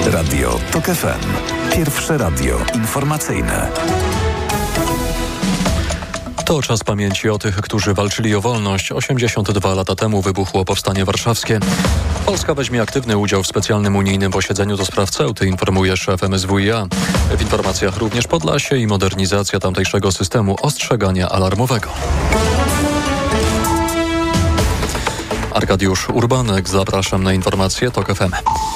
Radio TOK FM. Pierwsze radio informacyjne. To czas pamięci o tych, którzy walczyli o wolność. 82 lata temu wybuchło Powstanie Warszawskie. Polska weźmie aktywny udział w specjalnym unijnym posiedzeniu do spraw Ceuty, informuje szef MSWiA. W informacjach również Podlasie i modernizacja tamtejszego systemu ostrzegania alarmowego. Arkadiusz Urbanek, zapraszam na informacje TOK FM.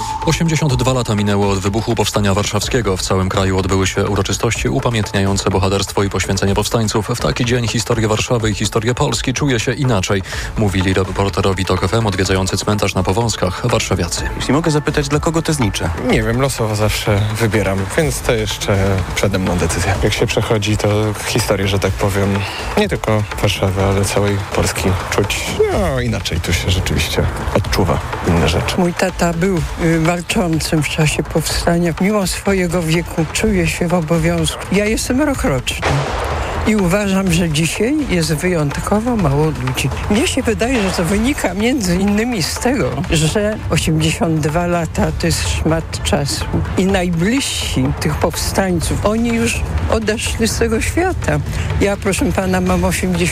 82 lata minęły od wybuchu Powstania Warszawskiego. W całym kraju odbyły się uroczystości upamiętniające bohaterstwo i poświęcenie powstańców. W taki dzień historię Warszawy i historię Polski czuje się inaczej, mówili reporterowi TOK FM odwiedzający cmentarz na Powązkach warszawiacy. Jeśli mogę zapytać, dla kogo te znicze? Nie wiem, losowo zawsze wybieram, więc to jeszcze przede mną decyzja. Jak się przechodzi, to historię, że tak powiem, nie tylko Warszawy, ale całej Polski czuć, inaczej tu się rzeczywiście odczuwa inne rzeczy. Mój tata był walczącym w czasie powstania. Mimo swojego wieku czuje się w obowiązku. Ja jestem rokroczny. I uważam, że dzisiaj jest wyjątkowo mało ludzi. Mnie się wydaje, że to wynika między innymi z tego, że 82 lata to jest szmat czasu. I najbliżsi tych powstańców, oni już odeszli z tego świata. Ja, proszę pana, mam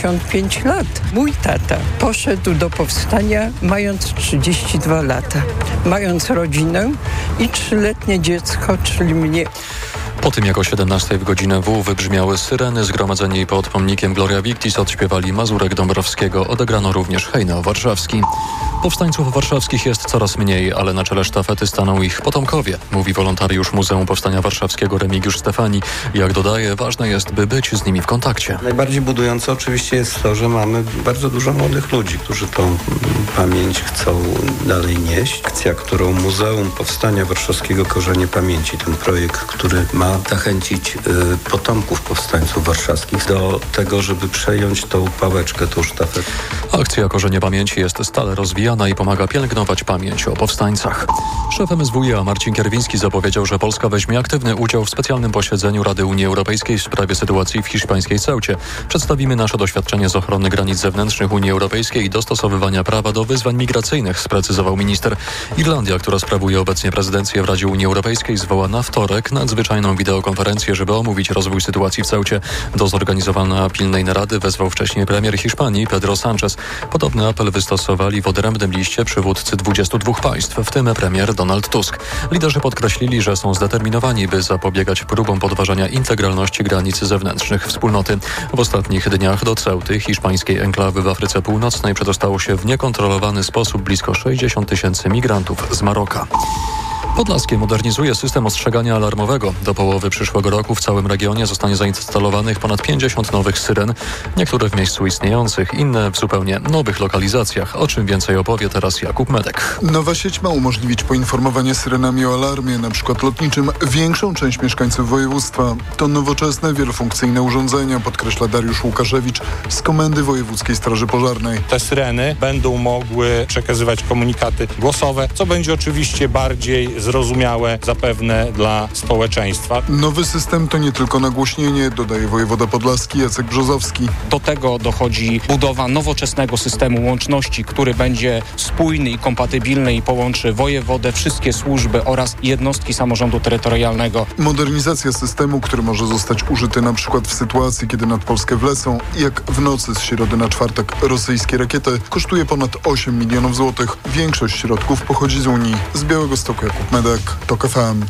85 lat. Mój tata poszedł do powstania mając 32 lata. Mając rodzinę i 3-letnie dziecko, czyli mnie. Po tym jak o 17 w godzinę W wybrzmiały syreny, zgromadzeni pod pomnikiem Gloria Victis odśpiewali Mazurek Dąbrowskiego, odegrano również hejnał warszawski. Powstańców warszawskich jest coraz mniej, ale na czele sztafety staną ich potomkowie, mówi wolontariusz Muzeum Powstania Warszawskiego Remigiusz Stefani. Jak dodaje, ważne jest, by być z nimi w kontakcie. Najbardziej budujące oczywiście jest to, że mamy bardzo dużo młodych ludzi, którzy tą pamięć chcą dalej nieść. Akcja, którą Muzeum Powstania Warszawskiego Korzenie Pamięci, ten projekt, który ma zachęcić potomków powstańców warszawskich do tego, żeby przejąć tą pałeczkę, tą sztafetę. Akcja Korzenie Pamięci jest stale rozwijana i pomaga pielęgnować pamięć o powstańcach. Szef MSWiA Marcin Kierwiński zapowiedział, że Polska weźmie aktywny udział w specjalnym posiedzeniu Rady Unii Europejskiej w sprawie sytuacji w hiszpańskiej Ceucie. Przedstawimy nasze doświadczenie z ochrony granic zewnętrznych Unii Europejskiej i dostosowywania prawa do wyzwań migracyjnych, sprecyzował minister. Irlandia, która sprawuje obecnie prezydencję w Radzie Unii Europejskiej, zwoła na wtorek nadzwyczajną wideokonferencję, żeby omówić rozwój sytuacji w Ceucie. Do zorganizowania pilnej narady wezwał wcześniej premier Hiszpanii Pedro Sánchez. Podobny apel wystosowali w odrębnym liście przywódcy 22 państw, w tym premier Donald Tusk. Liderzy podkreślili, że są zdeterminowani, by zapobiegać próbom podważania integralności granic zewnętrznych wspólnoty. W ostatnich dniach do Ceuty, hiszpańskiej enklawy w Afryce Północnej, przedostało się w niekontrolowany sposób blisko 60 000 migrantów z Maroka. Podlaskie modernizuje system ostrzegania alarmowego. Do połowy przyszłego roku w całym regionie zostanie zainstalowanych ponad 50 nowych syren. Niektóre w miejscu istniejących, inne w zupełnie nowych lokalizacjach. O czym więcej opowie teraz Jakub Medek. Nowa sieć ma umożliwić poinformowanie syrenami o alarmie, np. lotniczym, większą część mieszkańców województwa. To nowoczesne, wielofunkcyjne urządzenia, podkreśla Dariusz Łukaszewicz z Komendy Wojewódzkiej Straży Pożarnej. Te syreny będą mogły przekazywać komunikaty głosowe, co będzie oczywiście bardziej zrozumiałe zapewne dla społeczeństwa. Nowy system to nie tylko nagłośnienie, dodaje wojewoda podlaski Jacek Brzozowski. Do tego dochodzi budowa nowoczesnego systemu łączności, który będzie spójny i kompatybilny i połączy wojewodę, wszystkie służby oraz jednostki samorządu terytorialnego. Modernizacja systemu, który może zostać użyty na przykład w sytuacji, kiedy nad Polskę wlecą, jak w nocy z środy na czwartek, rosyjskie rakiety, kosztuje ponad 8 milionów złotych. Większość środków pochodzi z Unii. Z Białegostoku Jakub Medek, TOK FM.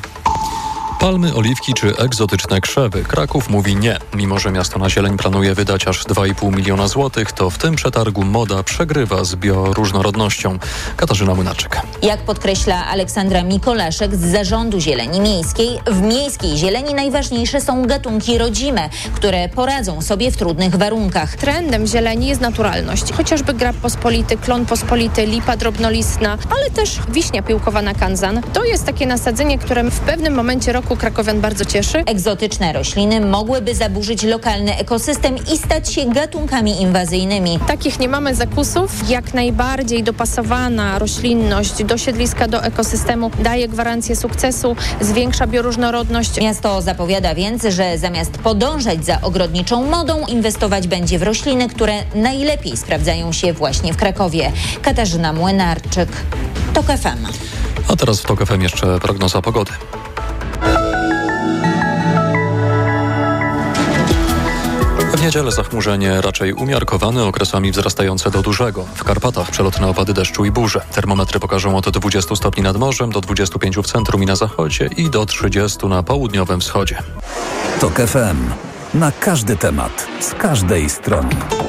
Palmy, oliwki czy egzotyczne krzewy. Kraków mówi nie. Mimo że miasto na zieleń planuje wydać aż 2,5 miliona złotych, to w tym przetargu moda przegrywa z bioróżnorodnością. Katarzyna Młynarczyk. Jak podkreśla Aleksandra Mikolaszek z Zarządu Zieleni Miejskiej, w miejskiej zieleni najważniejsze są gatunki rodzime, które poradzą sobie w trudnych warunkach. Trendem zieleni jest naturalność. Chociażby grab pospolity, klon pospolity, lipa drobnolistna, ale też wiśnia piłkowana kanzan. To jest takie nasadzenie, które w pewnym momencie roku krakowian bardzo cieszy. Egzotyczne rośliny mogłyby zaburzyć lokalny ekosystem i stać się gatunkami inwazyjnymi. Takich nie mamy zakusów. Jak najbardziej dopasowana roślinność do siedliska, do ekosystemu daje gwarancję sukcesu, zwiększa bioróżnorodność. Miasto zapowiada więc, że zamiast podążać za ogrodniczą modą, inwestować będzie w rośliny, które najlepiej sprawdzają się właśnie w Krakowie. Katarzyna Młynarczyk, TOK FM. A teraz w TOK FM jeszcze prognoza pogody. W niedzielę zachmurzenie raczej umiarkowane, okresami wzrastające do dużego. W Karpatach przelotne opady deszczu i burze. Termometry pokażą od 20 stopni nad morzem, do 25 w centrum i na zachodzie i do 30 na południowym wschodzie. TOK FM. Na każdy temat, z każdej strony.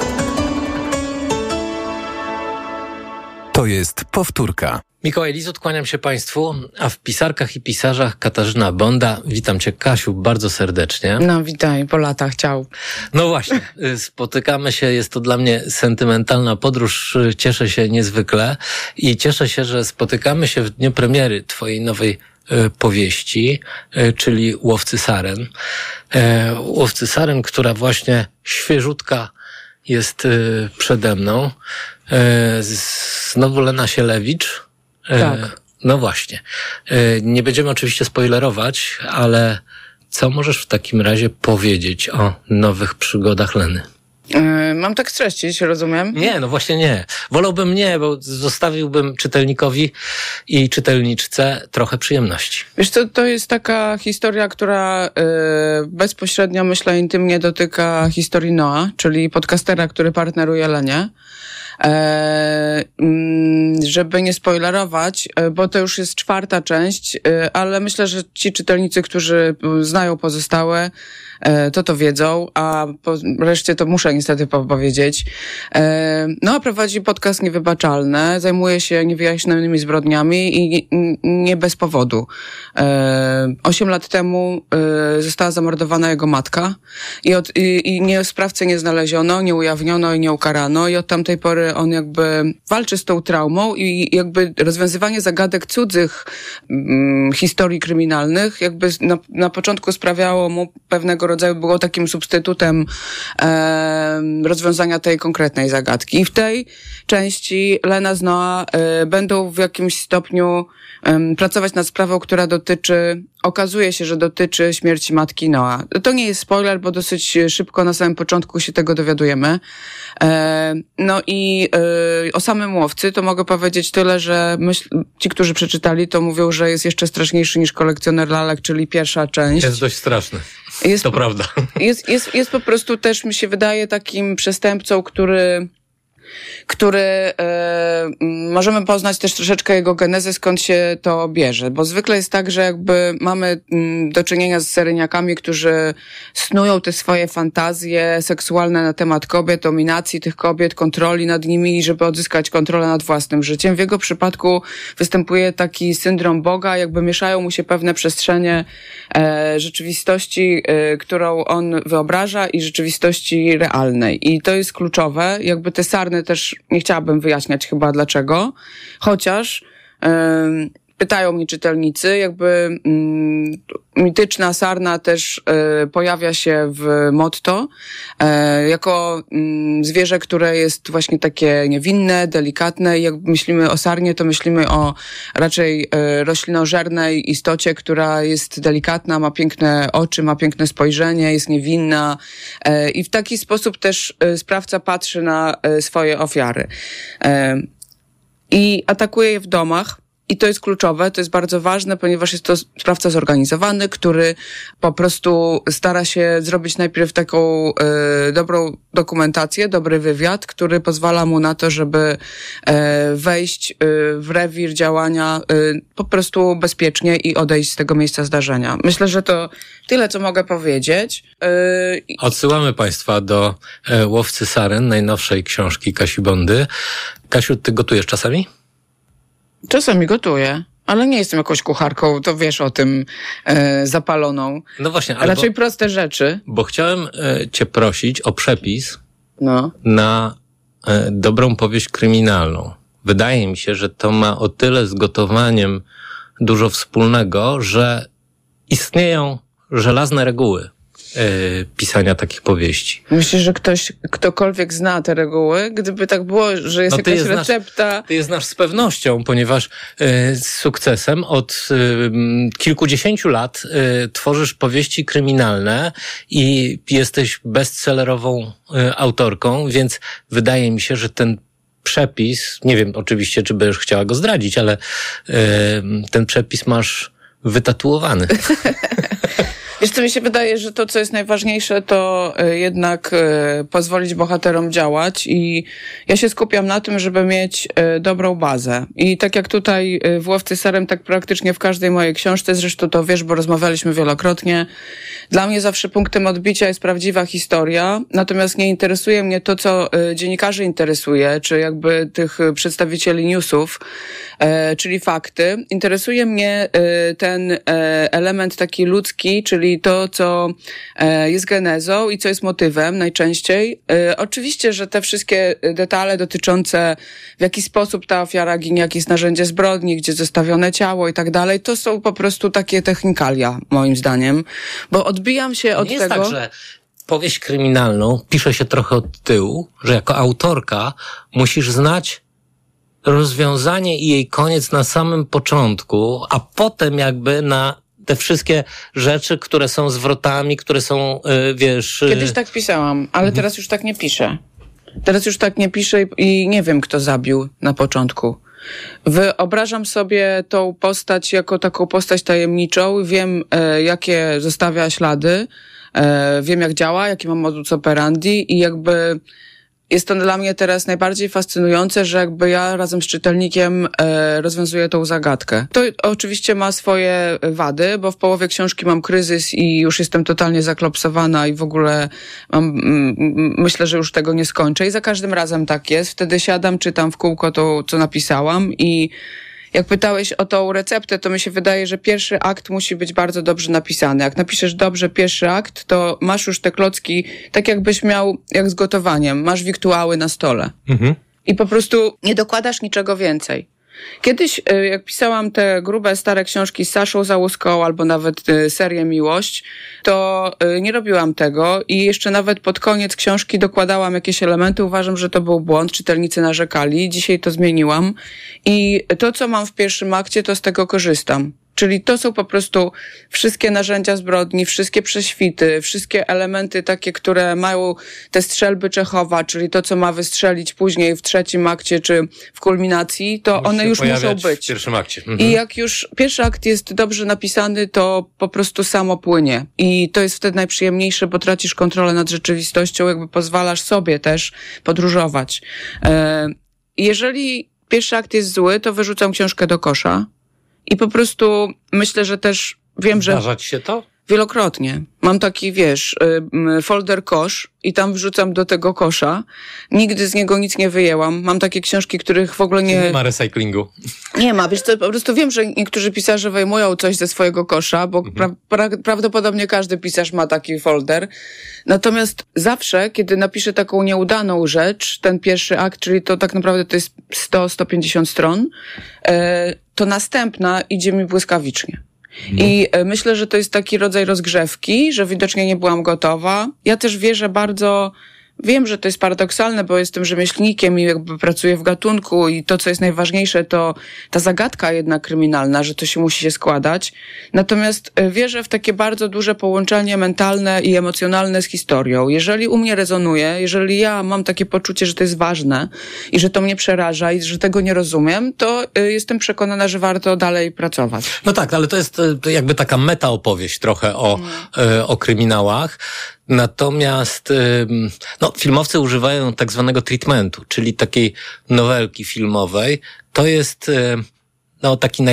To jest powtórka. Mikołaj Lizut, kłaniam się Państwu, a w Pisarkach i Pisarzach Katarzyna Bonda. Witam Cię, Kasiu, bardzo serdecznie. No witaj, po latach, ciao. No właśnie, spotykamy się, jest to dla mnie sentymentalna podróż, cieszę się niezwykle i cieszę się, że spotykamy się w dniu premiery Twojej nowej powieści, czyli Łowcy Saren. Łowcy Saren, która właśnie świeżutka jest przede mną. Znowu Lena Sielewicz. Tak. No właśnie. Nie będziemy oczywiście spoilerować, ale co możesz w takim razie powiedzieć o nowych przygodach Leny? Mam tak streścić, rozumiem? Nie, no właśnie nie. Wolałbym nie, bo zostawiłbym czytelnikowi i czytelniczce trochę przyjemności. Wiesz co, to jest taka historia, która bezpośrednio, myślę, intymnie dotyka historii Noa, czyli podcastera, który partneruje Lenie. Żeby nie spoilerować, bo to już jest 4. część, ale myślę, że ci czytelnicy, którzy znają pozostałe, to wiedzą, a po reszcie to muszę niestety powiedzieć. No, prowadzi podcast Niewybaczalne, zajmuje się niewyjaśnionymi zbrodniami i nie bez powodu. 8 lat temu została zamordowana jego matka i sprawcę nie znaleziono, nie ujawniono i nie ukarano i od tamtej pory on jakby walczy z tą traumą i jakby rozwiązywanie zagadek cudzych historii kryminalnych jakby na początku sprawiało mu pewnego rodzaju, było takim substytutem rozwiązania tej konkretnej zagadki. I w tej części Lena z Noa będą w jakimś stopniu pracować nad sprawą, która okazuje się, że dotyczy śmierci matki Noa. To nie jest spoiler, bo dosyć szybko na samym początku się tego dowiadujemy. No i o samym Łowcy to mogę powiedzieć tyle, że ci, którzy przeczytali, to mówią, że jest jeszcze straszniejszy niż Kolekcjoner lalek, czyli pierwsza część. Jest dość straszny. To prawda. Jest po prostu też, mi się wydaje, takim przestępcą, który możemy poznać też troszeczkę jego genezę, skąd się to bierze. Bo zwykle jest tak, że jakby mamy do czynienia z seryjniakami, którzy snują te swoje fantazje seksualne na temat kobiet, dominacji tych kobiet, kontroli nad nimi, żeby odzyskać kontrolę nad własnym życiem. W jego przypadku występuje taki syndrom Boga, jakby mieszają mu się pewne przestrzenie rzeczywistości, którą on wyobraża i rzeczywistości realnej. I to jest kluczowe. Jakby te sarny też nie chciałabym wyjaśniać chyba dlaczego, chociaż pytają mnie czytelnicy, jakby mityczna sarna też pojawia się w motto jako zwierzę, które jest właśnie takie niewinne, delikatne i jak myślimy o sarnie, to myślimy o raczej roślinożernej istocie, która jest delikatna, ma piękne oczy, ma piękne spojrzenie, jest niewinna i w taki sposób też sprawca patrzy na swoje ofiary i atakuje je w domach. I to jest kluczowe, to jest bardzo ważne, ponieważ jest to sprawca zorganizowany, który po prostu stara się zrobić najpierw taką dobrą dokumentację, dobry wywiad, który pozwala mu na to, żeby wejść w rewir działania po prostu bezpiecznie i odejść z tego miejsca zdarzenia. Myślę, że to tyle, co mogę powiedzieć. Odsyłamy Państwa do Łowcy Saren, najnowszej książki Kasi Bondy. Kasiu, ty gotujesz czasami? Czasami gotuję, ale nie jestem jakąś kucharką, to wiesz o tym, zapaloną. No właśnie, ale raczej proste rzeczy. Bo chciałem cię prosić o przepis na dobrą powieść kryminalną. Wydaje mi się, że to ma o tyle z gotowaniem dużo wspólnego, że istnieją żelazne reguły pisania takich powieści. Myślisz, że ktokolwiek zna te reguły? Gdyby tak było, że jest jakaś recepta... Ty je znasz z pewnością, ponieważ z sukcesem od kilkudziesięciu lat tworzysz powieści kryminalne i jesteś bestsellerową autorką, więc wydaje mi się, że ten przepis, nie wiem oczywiście, czy będziesz chciała go zdradzić, ale ten przepis masz wytatuowany. Wiesz co, mi się wydaje, że to, co jest najważniejsze, to jednak pozwolić bohaterom działać i ja się skupiam na tym, żeby mieć dobrą bazę. I tak jak tutaj w Łowcy Saren, tak praktycznie w każdej mojej książce, zresztą to wiesz, bo rozmawialiśmy wielokrotnie, dla mnie zawsze punktem odbicia jest prawdziwa historia, natomiast nie interesuje mnie to, co dziennikarzy interesuje, czy jakby tych przedstawicieli newsów, czyli fakty. Interesuje mnie ten element taki ludzki, czyli to, co jest genezą i co jest motywem najczęściej. Oczywiście, że te wszystkie detale dotyczące w jaki sposób ta ofiara ginie, jakie jest narzędzie zbrodni, gdzie zostawione ciało i tak dalej, to są po prostu takie technikalia, moim zdaniem, bo odbijam się od tego... Nie jest tak, że powieść kryminalną pisze się trochę od tyłu, że jako autorka musisz znać rozwiązanie i jej koniec na samym początku, a potem jakby na te wszystkie rzeczy, które są zwrotami, które są, wiesz... Kiedyś tak pisałam, ale teraz już tak nie piszę. Teraz już tak nie piszę i nie wiem, kto zabił na początku. Wyobrażam sobie tą postać jako taką postać tajemniczą, wiem, jakie zostawia ślady, wiem, jak działa, jaki ma modus operandi i jakby jest to dla mnie teraz najbardziej fascynujące, że jakby ja razem z czytelnikiem rozwiązuję tą zagadkę. To oczywiście ma swoje wady, bo w połowie książki mam kryzys i już jestem totalnie zaklopsowana i w ogóle myślę, że już tego nie skończę i za każdym razem tak jest. Wtedy siadam, czytam w kółko to, co napisałam i jak pytałeś o tą receptę, to mi się wydaje, że pierwszy akt musi być bardzo dobrze napisany. Jak napiszesz dobrze pierwszy akt, to masz już te klocki, tak jakbyś miał, jak z gotowaniem, masz wiktuały na stole. I po prostu nie dokładasz niczego więcej. Kiedyś, jak pisałam te grube, stare książki z Saszą Załuską albo nawet serię Miłość, to nie robiłam tego i jeszcze nawet pod koniec książki dokładałam jakieś elementy. Uważam, że to był błąd. Czytelnicy narzekali. Dzisiaj to zmieniłam. I to, co mam w pierwszym akcie, to z tego korzystam. Czyli to są po prostu wszystkie narzędzia zbrodni, wszystkie prześwity, wszystkie elementy takie, które mają te strzelby Czechowa, czyli to, co ma wystrzelić później w trzecim akcie czy w kulminacji, to one już muszą być. W pierwszym akcie. I jak już pierwszy akt jest dobrze napisany, to po prostu samo płynie. I to jest wtedy najprzyjemniejsze, bo tracisz kontrolę nad rzeczywistością, jakby pozwalasz sobie też podróżować. Jeżeli pierwszy akt jest zły, to wyrzucam książkę do kosza. I po prostu myślę, że też wiem, że... Zdarza ci się to? Wielokrotnie. Mam taki, wiesz, folder kosz i tam wrzucam do tego kosza. Nigdy z niego nic nie wyjęłam. Mam takie książki, których w ogóle nie... Nie ma recyklingu. Nie ma, wiesz co, po prostu wiem, że niektórzy pisarze wyjmują coś ze swojego kosza, bo prawdopodobnie każdy pisarz ma taki folder. Natomiast zawsze, kiedy napiszę taką nieudaną rzecz, ten pierwszy akt, czyli to tak naprawdę to jest 100-150 stron, to następna idzie mi błyskawicznie. I myślę, że to jest taki rodzaj rozgrzewki, że widocznie nie byłam gotowa. Ja też wierzę bardzo, wiem, że to jest paradoksalne, bo jestem rzemieślnikiem i jakby pracuję w gatunku i to, co jest najważniejsze, to ta zagadka jednak kryminalna, że to się musi się składać. Natomiast wierzę w takie bardzo duże połączenie mentalne i emocjonalne z historią. Jeżeli u mnie rezonuje, jeżeli ja mam takie poczucie, że to jest ważne i że to mnie przeraża i że tego nie rozumiem, to jestem przekonana, że warto dalej pracować. No tak, ale to jest jakby taka metaopowieść trochę o kryminałach. Natomiast filmowcy używają tak zwanego treatmentu, czyli takiej nowelki filmowej. To jest taki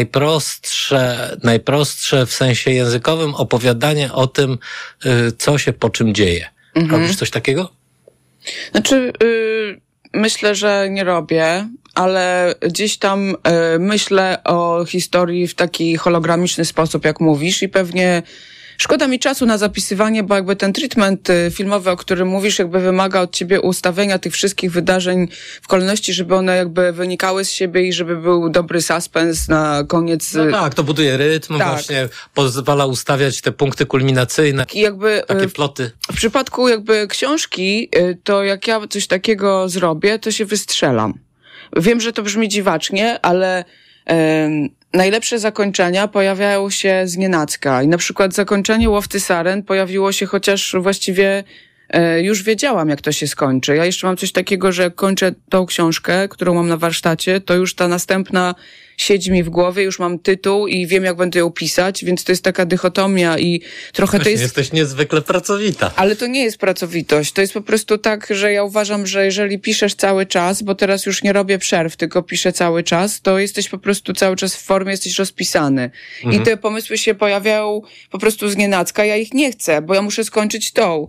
najprostsze w sensie językowym opowiadanie o tym, co się po czym dzieje. Robisz coś takiego? Znaczy, myślę, że nie robię, ale gdzieś tam myślę o historii w taki hologramiczny sposób, jak mówisz, i pewnie szkoda mi czasu na zapisywanie, bo jakby ten treatment filmowy, o którym mówisz, jakby wymaga od ciebie ustawienia tych wszystkich wydarzeń w kolejności, żeby one jakby wynikały z siebie i żeby był dobry suspens na koniec. No tak, to buduje rytm, właśnie pozwala ustawiać te punkty kulminacyjne, i jakby takie ploty. W przypadku jakby książki, to jak ja coś takiego zrobię, to się wystrzelam. Wiem, że to brzmi dziwacznie, ale najlepsze zakończenia pojawiają się znienacka. I na przykład zakończenie Łowcy Saren pojawiło się, chociaż właściwie już wiedziałam, jak to się skończy. Ja jeszcze mam coś takiego, że jak kończę tą książkę, którą mam na warsztacie, to już ta następna siedzi mi w głowie, już mam tytuł i wiem, jak będę ją pisać, więc to jest taka dychotomia i trochę Właśnie, to jest... jesteś niezwykle pracowita. Ale to nie jest pracowitość, to jest po prostu tak, że ja uważam, że jeżeli piszesz cały czas, bo teraz już nie robię przerw, tylko piszę cały czas, to jesteś po prostu cały czas w formie, jesteś rozpisany. I te pomysły się pojawiają po prostu znienacka, ja ich nie chcę, bo ja muszę skończyć tą.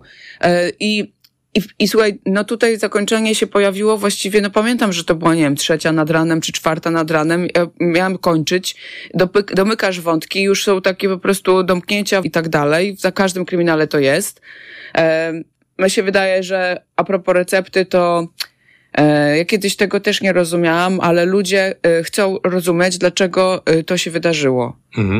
I słuchaj, no tutaj zakończenie się pojawiło właściwie, no pamiętam, że to była, nie wiem, 3 nad ranem czy 4 nad ranem. Ja miałam kończyć, domykasz wątki, już są takie po prostu domknięcia i tak dalej. Za każdym kryminale to jest. Mi się wydaje, że a propos recepty, to ja kiedyś tego też nie rozumiałam, ale ludzie chcą rozumieć, dlaczego to się wydarzyło.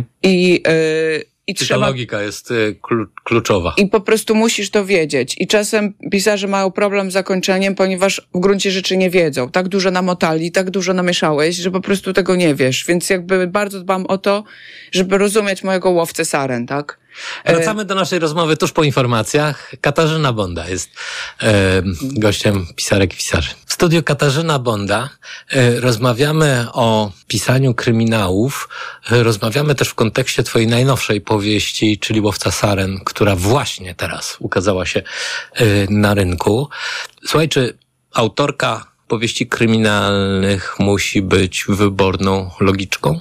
I ta logika jest kluczowa. I po prostu musisz to wiedzieć. I czasem pisarze mają problem z zakończeniem, ponieważ w gruncie rzeczy nie wiedzą. Tak dużo namotali, tak dużo namieszałeś, że po prostu tego nie wiesz. Więc jakby bardzo dbam o to, żeby rozumieć mojego łowcę saren, tak? Wracamy do naszej rozmowy tuż po informacjach. Katarzyna Bonda jest gościem Pisarek i Pisarzy. W studiu Katarzyna Bonda rozmawiamy o pisaniu kryminałów. Rozmawiamy też w kontekście twojej najnowszej powieści, czyli Łowca Saren, która właśnie teraz ukazała się na rynku. Słuchaj, czy autorka powieści kryminalnych musi być wyborną logiczką?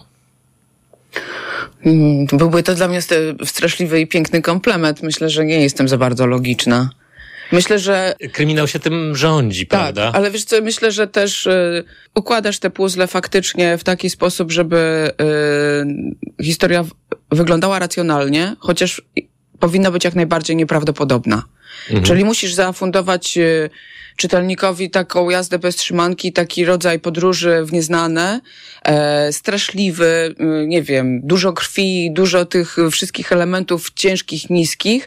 Byłby to dla mnie straszliwy i piękny komplement. Myślę, że nie jestem za bardzo logiczna. Myślę, że... Kryminał się tym rządzi, prawda? Tak, ale wiesz co, myślę, że też układasz te puzzle faktycznie w taki sposób, żeby historia wyglądała racjonalnie, chociaż powinna być jak najbardziej nieprawdopodobna. Czyli musisz zafundować czytelnikowi taką jazdę bez trzymanki, taki rodzaj podróży w nieznane, straszliwy, nie wiem, dużo krwi, dużo tych wszystkich elementów ciężkich, niskich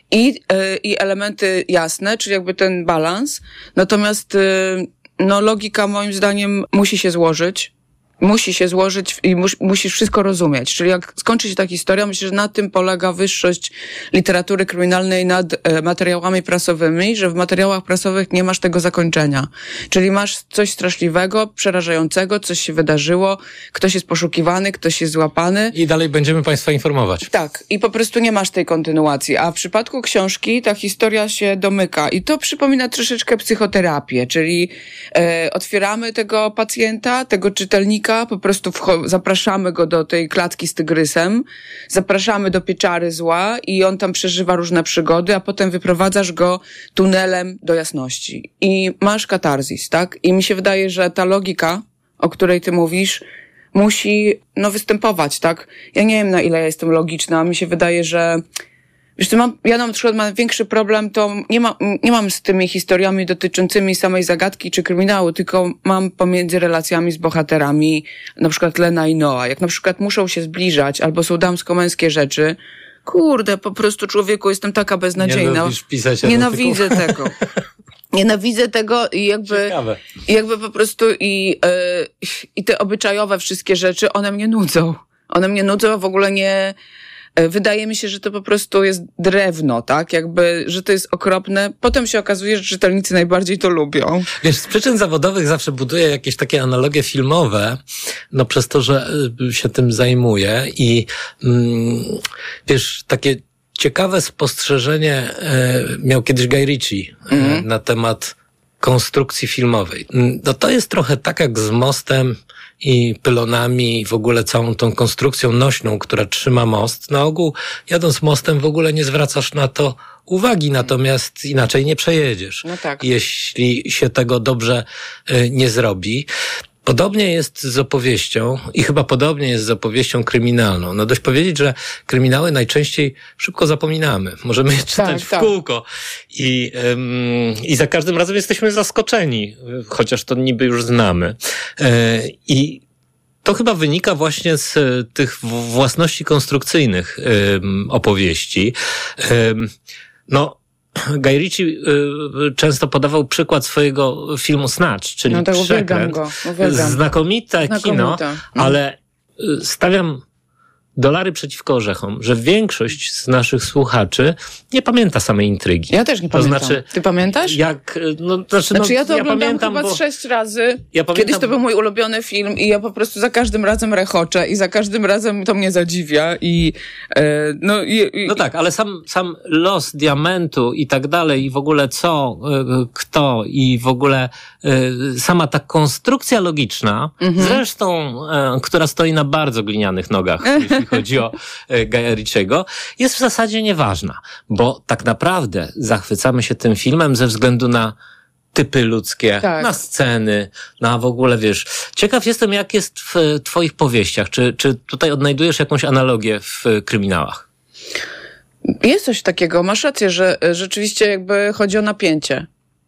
i elementy jasne, czyli jakby ten balans. Natomiast no logika moim zdaniem musi się złożyć i musisz wszystko rozumieć. Czyli jak skończy się ta historia, myślę, że na tym polega wyższość literatury kryminalnej nad materiałami prasowymi, że w materiałach prasowych nie masz tego zakończenia. Czyli masz coś straszliwego, przerażającego, coś się wydarzyło, ktoś jest poszukiwany, ktoś jest złapany. I dalej będziemy Państwa informować. Tak. I po prostu nie masz tej kontynuacji. A w przypadku książki ta historia się domyka. I to przypomina troszeczkę psychoterapię, czyli otwieramy tego pacjenta, tego czytelnika, po prostu zapraszamy go do tej klatki z tygrysem, zapraszamy do pieczary zła i on tam przeżywa różne przygody, a potem wyprowadzasz go tunelem do jasności. I masz katarzis, tak? I mi się wydaje, że ta logika, o której ty mówisz, musi występować, tak? Ja nie wiem, na ile ja jestem logiczna. Mi się wydaje, że wiesz co, ja na przykład mam większy problem, to nie mam z tymi historiami dotyczącymi samej zagadki czy kryminału, tylko mam pomiędzy relacjami z bohaterami, na przykład Lena i Noa. Jak na przykład muszą się zbliżać, albo są damsko-męskie rzeczy, kurde, po prostu człowieku, jestem taka beznadziejna. Nie lubisz pisać Nienawidzę tego. Nienawidzę tego i jakby po prostu i te obyczajowe wszystkie rzeczy, one mnie nudzą. One mnie nudzą, a w ogóle nie... Wydaje mi się, że to po prostu jest drewno, tak? Jakby, że to jest okropne. Potem się okazuje, że czytelnicy najbardziej to lubią. Wiesz, z przyczyn zawodowych zawsze buduję jakieś takie analogie filmowe, przez to, że się tym zajmuję i wiesz, takie ciekawe spostrzeżenie miał kiedyś Guy Ritchie na temat konstrukcji filmowej. No to jest trochę tak jak z mostem i pylonami i w ogóle całą tą konstrukcją nośną, która trzyma most. Na ogół jadąc mostem w ogóle nie zwracasz na to uwagi, natomiast inaczej nie przejedziesz. No tak. Jeśli się tego dobrze nie zrobi. Podobnie jest z opowieścią i chyba podobnie jest z opowieścią kryminalną. No dość powiedzieć, że kryminały najczęściej szybko zapominamy. Możemy je czytać w kółko i za każdym razem jesteśmy zaskoczeni, chociaż to niby już znamy. I to chyba wynika właśnie z tych własności konstrukcyjnych opowieści. Guy Ritchie często podawał przykład swojego filmu Snatch, czyli Przeklęt. Uwielbiam. Znakomite kino, ale stawiam dolary przeciwko orzechom, że większość z naszych słuchaczy nie pamięta samej intrygi. Ja też nie pamiętam. Znaczy, ty pamiętasz? Ja to oglądam chyba 6 razy. Kiedyś to był mój ulubiony film i ja po prostu za każdym razem rechoczę i za każdym razem to mnie zadziwia No tak, ale sam los diamentu i tak dalej i w ogóle kto i w ogóle sama ta konstrukcja logiczna, zresztą, która stoi na bardzo glinianych nogach, jeśli chodzi o Gaja Ritchiego, jest w zasadzie nieważna, bo tak naprawdę zachwycamy się tym filmem ze względu na typy ludzkie, na sceny, na w ogóle, wiesz. Ciekaw jestem, jak jest w twoich powieściach. Czy tutaj odnajdujesz jakąś analogię w kryminałach? Jest coś takiego. Masz rację, że rzeczywiście jakby chodzi o napięcie.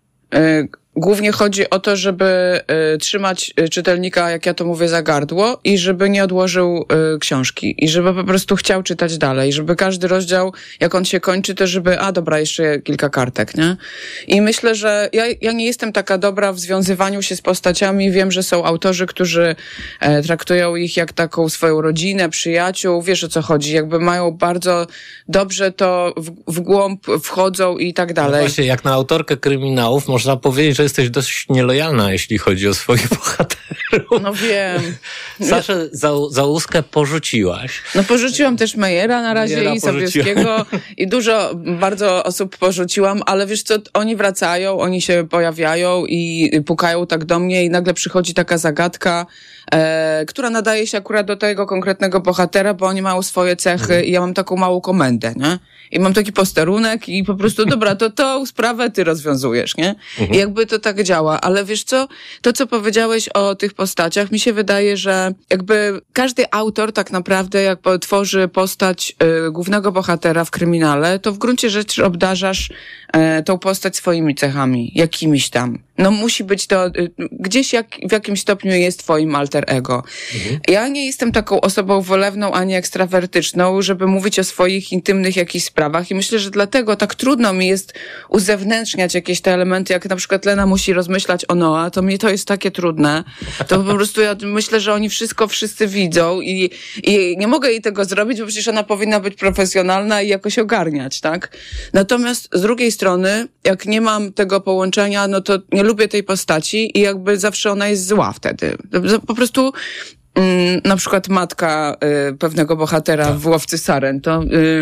Głównie chodzi o to, żeby trzymać czytelnika, jak ja to mówię, za gardło i żeby nie odłożył książki i żeby po prostu chciał czytać dalej, żeby każdy rozdział, jak on się kończy, to żeby, dobra, jeszcze kilka kartek, nie? I myślę, że ja nie jestem taka dobra w związywaniu się z postaciami. Wiem, że są autorzy, którzy traktują ich jak taką swoją rodzinę, przyjaciół, wiesz o co chodzi, jakby mają bardzo dobrze to w głąb wchodzą i tak dalej. No właśnie, jak na autorkę kryminałów można powiedzieć, że jesteś dość nielojalna, jeśli chodzi o swoich bohaterów. No wiem. Saszę Załuskę porzuciłaś. No porzuciłam też Mejera na razie i Sobieskiego i bardzo osób porzuciłam, ale wiesz co, oni wracają, oni się pojawiają i pukają tak do mnie i nagle przychodzi taka zagadka, która nadaje się akurat do tego konkretnego bohatera, bo oni mają swoje cechy i ja mam taką małą komendę, nie? I mam taki posterunek i po prostu, dobra, to tą sprawę ty rozwiązujesz, nie? I jakby to tak działa, ale wiesz co? To, co powiedziałeś o tych postaciach, mi się wydaje, że jakby każdy autor tak naprawdę, jak tworzy postać głównego bohatera w kryminale, to w gruncie rzeczy obdarzasz tą postać swoimi cechami, jakimiś tam. No musi być to, gdzieś w jakimś stopniu jest twoim alter ego. Ja nie jestem taką osobą wylewną ani ekstrawertyczną, żeby mówić o swoich intymnych jakichś sprawach i myślę, że dlatego tak trudno mi jest uzewnętrzniać jakieś te elementy, jak na przykład Lena musi rozmyślać o Noa, to mnie to jest takie trudne. To po prostu ja myślę, że oni wszyscy widzą i nie mogę jej tego zrobić, bo przecież ona powinna być profesjonalna i jakoś ogarniać, tak? Natomiast z drugiej strony, jak nie mam tego połączenia, no to nie lubię tej postaci i jakby zawsze ona jest zła wtedy. Po prostu na przykład matka pewnego bohatera w Łowcy Saren, to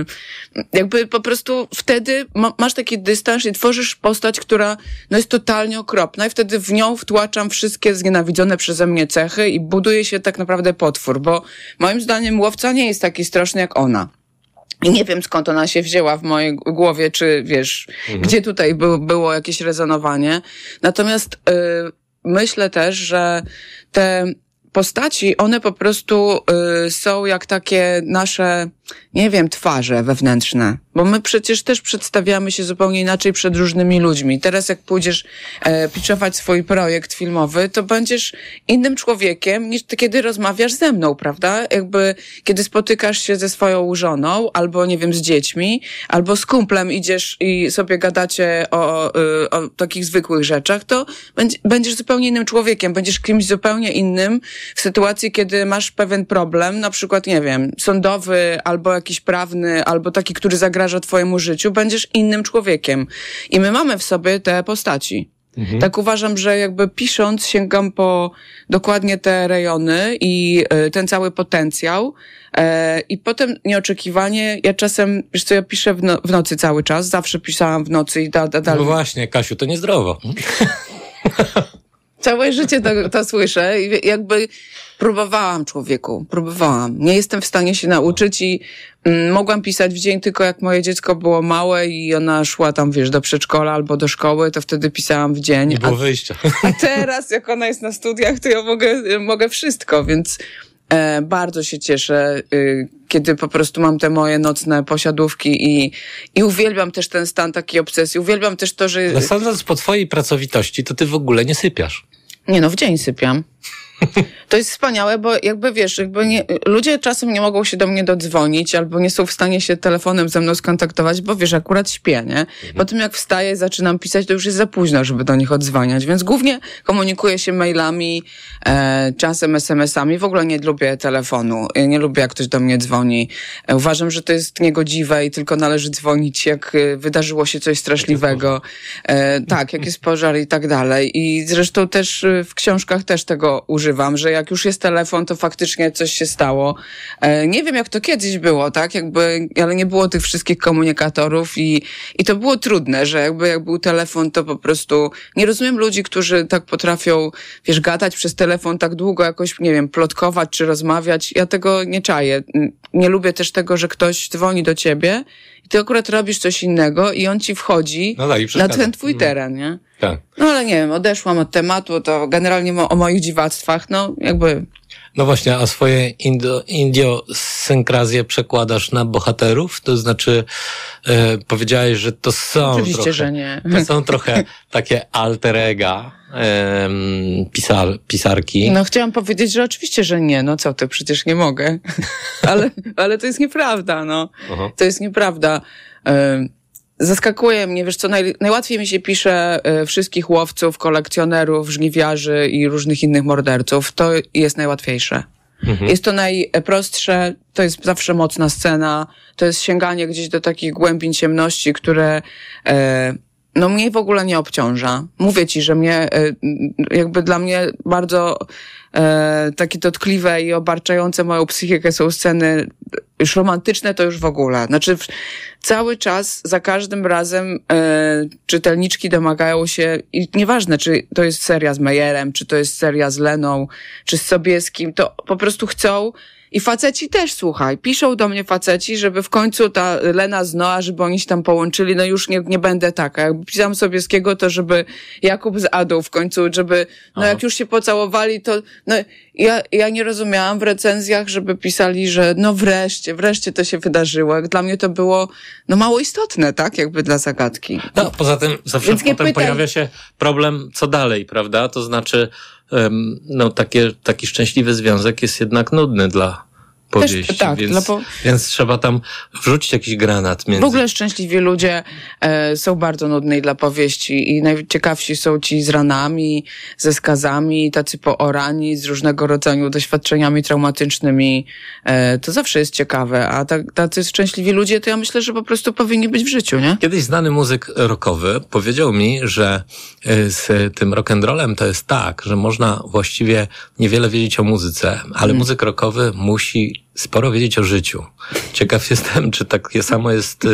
jakby po prostu wtedy masz taki dystans i tworzysz postać, która jest totalnie okropna i wtedy w nią wtłaczam wszystkie znienawidzone przeze mnie cechy i buduje się tak naprawdę potwór, bo moim zdaniem Łowca nie jest taki straszny jak ona. I nie wiem, skąd ona się wzięła w mojej głowie, czy wiesz, gdzie tutaj było jakieś rezonowanie. Natomiast myślę też, że te postaci, one po prostu są jak takie nasze, nie wiem, twarze wewnętrzne. Bo my przecież też przedstawiamy się zupełnie inaczej przed różnymi ludźmi. Teraz jak pójdziesz pitchować swój projekt filmowy, to będziesz innym człowiekiem niż ty, kiedy rozmawiasz ze mną, prawda? Jakby kiedy spotykasz się ze swoją żoną, albo nie wiem, z dziećmi, albo z kumplem idziesz i sobie gadacie o takich zwykłych rzeczach, to będziesz zupełnie innym człowiekiem, będziesz kimś zupełnie innym w sytuacji, kiedy masz pewien problem, na przykład, nie wiem, sądowy, albo jakiś prawny, albo taki, który zagraża twojemu życiu, będziesz innym człowiekiem. I my mamy w sobie te postaci. Tak uważam, że jakby pisząc sięgam po dokładnie te rejony i ten cały potencjał i potem nieoczekiwanie, ja czasem, wiesz co, ja piszę w nocy cały czas, zawsze pisałam w nocy i dalej. No właśnie, Kasiu, to niezdrowo. Całe życie to słyszę i jakby próbowałam. Nie jestem w stanie się nauczyć i mogłam pisać w dzień tylko jak moje dziecko było małe i ona szła tam, wiesz, do przedszkola albo do szkoły, to wtedy pisałam w dzień. Nie było wyjścia. A teraz, jak ona jest na studiach, to ja mogę wszystko, więc bardzo się cieszę, kiedy po prostu mam te moje nocne posiadówki i uwielbiam też ten stan takiej obsesji. Uwielbiam też to, że... Ale sądząc po twojej pracowitości, to ty w ogóle nie sypiasz. Nie no, w dzień sypiam. To jest wspaniałe, bo ludzie czasem nie mogą się do mnie dodzwonić albo nie są w stanie się telefonem ze mną skontaktować, bo akurat śpię, nie? Po tym jak wstaję i zaczynam pisać, to już jest za późno, żeby do nich odzwaniać, więc głównie komunikuję się mailami, czasem SMS-ami. W ogóle nie lubię telefonu, nie lubię jak ktoś do mnie dzwoni. Uważam, że to jest niegodziwe i tylko należy dzwonić, jak wydarzyło się coś straszliwego. Tak, jak jest pożar i tak dalej. I zresztą też w książkach też tego używam, że jak już jest telefon, to faktycznie coś się stało. Nie wiem, jak to kiedyś było, tak? Ale nie było tych wszystkich komunikatorów i to było trudne, że jak był telefon, to po prostu nie rozumiem ludzi, którzy tak potrafią, gadać przez telefon tak długo, jakoś, nie wiem, plotkować czy rozmawiać. Ja tego nie czaję. Nie lubię też tego, że ktoś dzwoni do ciebie i ty akurat robisz coś innego i on ci wchodzi na ten twój teren, nie? Tak. No ale nie wiem, odeszłam od tematu, to generalnie o moich dziwactwach, No właśnie, a swoje idiosynkrazje przekładasz na bohaterów? To znaczy, powiedziałeś, że to są Oczywiście, że nie. To są trochę takie alter ega pisarki. No chciałam powiedzieć, że oczywiście, że nie. No co ty, przecież nie mogę. ale to jest nieprawda, no. Aha. To jest nieprawda. Zaskakuje mnie, najłatwiej mi się pisze wszystkich łowców, kolekcjonerów, żniwiarzy i różnych innych morderców. To jest najłatwiejsze. Mhm. Jest to najprostsze, to jest zawsze mocna scena, to jest sięganie gdzieś do takich głębin ciemności, które mnie w ogóle nie obciąża. Mówię ci, że dla mnie bardzo takie dotkliwe i obarczające moją psychikę są sceny już romantyczne, to już w ogóle. Znaczy cały czas, za każdym razem czytelniczki domagają się, i nieważne, czy to jest seria z Mejerem, czy to jest seria z Leną, czy z Sobieskim, to po prostu chcą. I faceci też, słuchaj, piszą do mnie faceci, żeby w końcu ta Lena z Noa, żeby oni się tam połączyli, no już nie będę taka. Jak pisałam Sobieskiego, to żeby Jakub z Adą w końcu, żeby, jak już się pocałowali, to, ja nie rozumiałam w recenzjach, żeby pisali, że wreszcie to się wydarzyło. Jak dla mnie to było, mało istotne, tak? Dla zagadki. No, poza tym zawsze potem pojawia się problem, co dalej, prawda? To znaczy, taki szczęśliwy związek jest jednak nudny dla powieści, też, tak, więc trzeba tam wrzucić jakiś granat między. W ogóle szczęśliwi ludzie są bardzo nudni dla powieści i najciekawsi są ci z ranami, ze skazami, tacy poorani, z różnego rodzaju doświadczeniami traumatycznymi. To zawsze jest ciekawe, a tacy szczęśliwi ludzie, to ja myślę, że po prostu powinni być w życiu, nie? Kiedyś znany muzyk rockowy powiedział mi, że z tym rock'n'rollem to jest tak, że można właściwie niewiele wiedzieć o muzyce, ale muzyk rockowy musi sporo wiedzieć o życiu. Ciekaw jestem, czy takie samo jest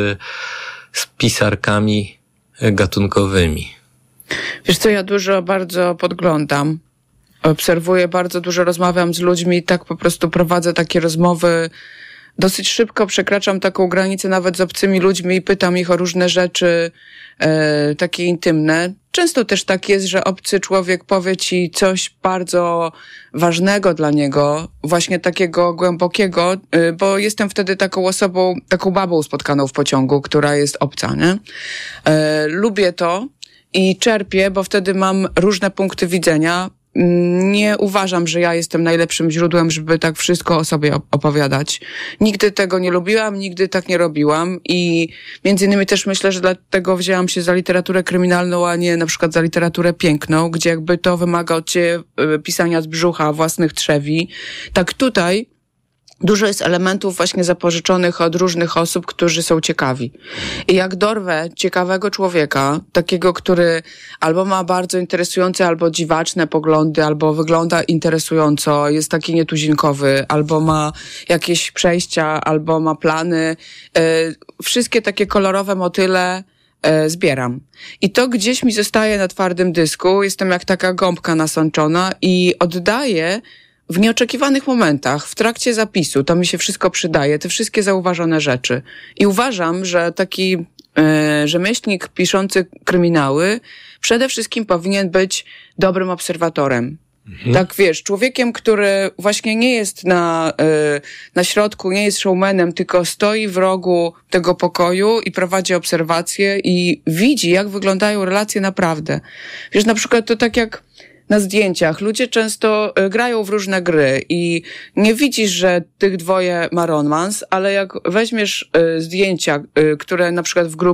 z pisarkami gatunkowymi. Wiesz co, ja bardzo podglądam, obserwuję, bardzo dużo rozmawiam z ludźmi i tak po prostu prowadzę takie rozmowy. Dosyć szybko przekraczam taką granicę nawet z obcymi ludźmi i pytam ich o różne rzeczy takie intymne. Często też tak jest, że obcy człowiek powie ci coś bardzo ważnego dla niego, właśnie takiego głębokiego, bo jestem wtedy taką osobą, taką babą spotkaną w pociągu, która jest obca, nie? Lubię to i czerpię, bo wtedy mam różne punkty widzenia. Nie uważam, że ja jestem najlepszym źródłem, żeby tak wszystko o sobie opowiadać. Nigdy tego nie lubiłam, nigdy tak nie robiłam i między innymi też myślę, że dlatego wzięłam się za literaturę kryminalną, a nie na przykład za literaturę piękną, gdzie to wymaga od ciebie pisania z brzucha własnych trzewi. Tak tutaj dużo jest elementów właśnie zapożyczonych od różnych osób, którzy są ciekawi. I jak dorwę ciekawego człowieka, takiego, który albo ma bardzo interesujące, albo dziwaczne poglądy, albo wygląda interesująco, jest taki nietuzinkowy, albo ma jakieś przejścia, albo ma plany, wszystkie takie kolorowe motyle zbieram. I to gdzieś mi zostaje na twardym dysku, jestem jak taka gąbka nasączona i oddaję w nieoczekiwanych momentach, w trakcie zapisu, to mi się wszystko przydaje, te wszystkie zauważone rzeczy. I uważam, że taki rzemieślnik piszący kryminały przede wszystkim powinien być dobrym obserwatorem. Mhm. Tak, wiesz, człowiekiem, który właśnie nie jest na środku, nie jest showmanem, tylko stoi w rogu tego pokoju i prowadzi obserwacje i widzi, jak wyglądają relacje naprawdę. Wiesz, na przykład to tak jak na zdjęciach ludzie często grają w różne gry i nie widzisz, że tych dwoje ma romans, ale jak weźmiesz zdjęcia, które na przykład w grupie